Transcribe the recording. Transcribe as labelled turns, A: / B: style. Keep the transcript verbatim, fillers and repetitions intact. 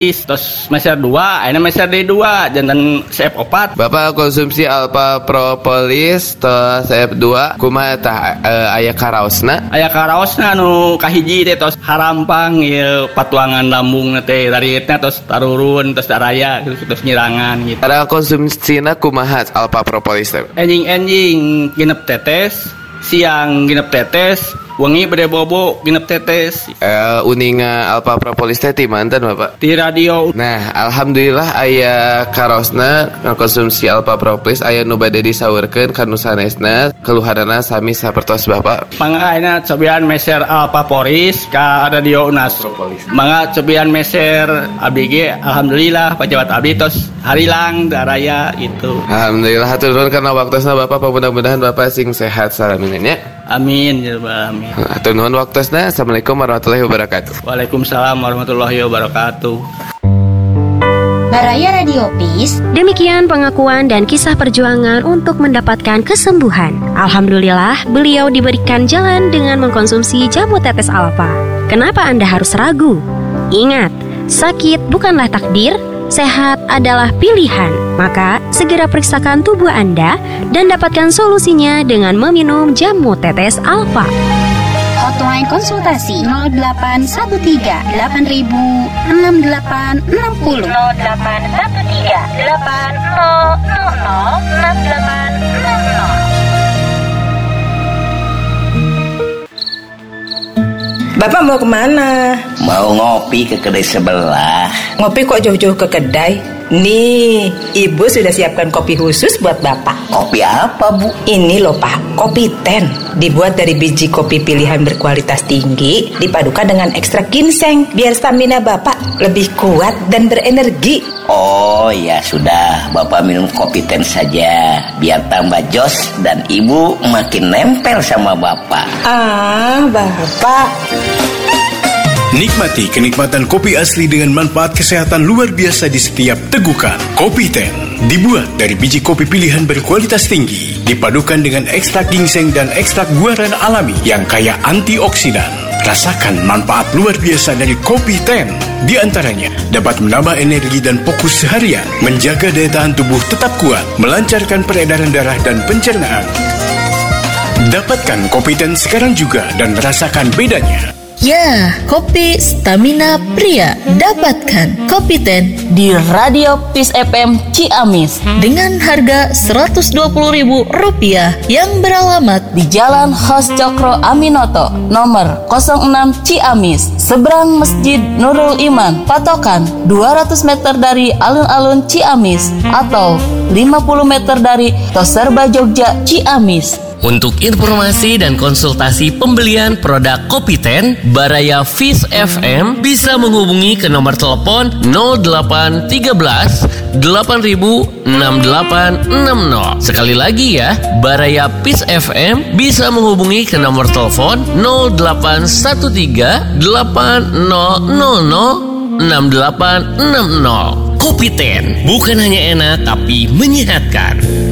A: terus meser dua, ini meser D dua, jantan C F opat.
B: Bapak konsumsi alpha propolis tos C F dua kumaha tah e, aya karaosna?
A: Aya karaosna nu kahiji teh tos harampang ieu patuangan lambung teh daritna tos tarurun tos daraya terus nyirangan gitu.
B: Ada konsumsina kumaha alpha propolis teh?
A: Enjing-enjing genep tetes, siang genep tetes, wengi bade bobo genep tetes.
B: Uh, uninga alpha propolis teh ti manten Bapak?
A: Di radio.
B: Nah, alhamdulillah aya karosna konsumsi alpha propolis aya nu bade disaurkeun ka nu sanesna keluhanana sami sapertos Bapak.
A: Mangga ayeuna cobian meser alpha poris ka radio Unas. Mangga cobian meser abdi ge alhamdulillah pejabat abdi tos harilang daraya itu.
B: Alhamdulillah hatur nuhun karena waktosna Bapak, mudah-mudahan Bapak sing sehat salaminnya.
A: Amin ya Rabbal alamin.
B: Hatur nuhun waktosna. Assalamualaikum warahmatullahi wabarakatuh.
A: Waalaikumsalam warahmatullahi wabarakatuh.
C: Baraya Radio Peace.
D: Demikian pengakuan dan kisah perjuangan untuk mendapatkan kesembuhan. Alhamdulillah, beliau diberikan jalan dengan mengkonsumsi jamu tetes alfa. Kenapa Anda harus ragu? Ingat, sakit bukanlah takdir, sehat adalah pilihan. Maka, segera periksakan tubuh Anda dan dapatkan solusinya dengan meminum jamu tetes alfa.
C: Hotline konsultasi nol delapan satu tiga delapan ribu enam delapan enam nol nol delapan satu tiga delapan nol nol nol enam delapan enam nol.
E: Bapak mau kemana?
F: Mau ngopi ke kedai sebelah.
E: Ngopi kok jauh-jauh ke kedai? Nih, Ibu sudah siapkan kopi khusus buat Bapak.
F: Kopi apa, Bu?
E: Ini loh Pak, kopi ten. Dibuat dari biji kopi pilihan berkualitas tinggi, dipadukan dengan ekstrak ginseng, biar stamina Bapak lebih kuat dan berenergi.
F: Oh ya sudah, Bapak minum kopi ten saja, biar tambah jos dan Ibu makin nempel sama Bapak.
E: Ah, Bapak.
G: Nikmati kenikmatan kopi asli dengan manfaat kesehatan luar biasa di setiap tegukan. Kopi Ten dibuat dari biji kopi pilihan berkualitas tinggi, dipadukan dengan ekstrak ginseng dan ekstrak guaran alami yang kaya antioksidan. Rasakan manfaat luar biasa dari Kopi Ten. Di antaranya dapat menambah energi dan fokus seharian, menjaga daya tahan tubuh tetap kuat, melancarkan peredaran darah dan pencernaan. Dapatkan Kopi Ten sekarang juga dan rasakan bedanya.
H: Ya, kopi stamina pria. Dapatkan Kopi Ten di Radio Peace F M Ciamis dengan harga seratus dua puluh ribu rupiah yang beralamat di Jalan Hos Cokro Aminoto nomor nol enam Ciamis, seberang Masjid Nurul Iman, patokan dua ratus meter dari alun-alun Ciamis atau lima puluh meter dari Toserba Jogja Ciamis.
I: Untuk informasi dan konsultasi pembelian produk Kopi Ten, Baraya Peace F M bisa menghubungi ke nomor telepon nol delapan tiga belas delapan ribu enam delapan enam nol. Sekali lagi ya, Baraya Peace F M bisa menghubungi ke nomor telepon nol delapan satu tiga delapan nol nol nol enam delapan enam nol. Kopi Ten bukan hanya enak tapi menyehatkan.